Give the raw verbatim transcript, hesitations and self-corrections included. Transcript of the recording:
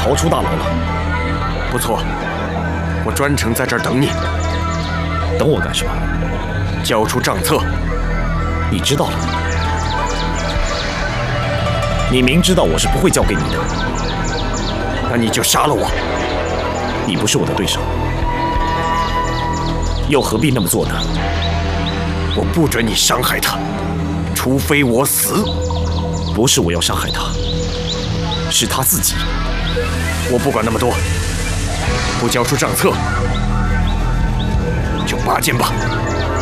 逃出大牢了。 不错，我专程在这儿等你。 等我干什么？ 交出账册。 你知道了。你明知道我是不会交给你的， 那你就杀了我。 你不是我的对手，又何必那么做呢？ 我不准你伤害他，除非我死。 不是我要伤害他，是他自己。 我不管那么多，不交出账册，就拔剑吧。